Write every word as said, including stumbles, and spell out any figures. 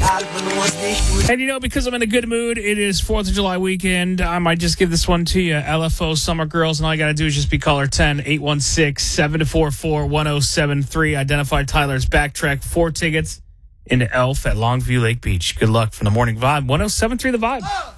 And you know, because I'm in a good mood, it is fourth of July weekend. I might just give this one to you. L F O Summer Girls, and all you got to do is just be caller ten, eight one six, seven four four, one oh seven three. Identify Tyler's backtrack. Four tickets into Elf at Longview Lake Beach. Good luck from the Morning Vibe. one oh seven three The Vibe.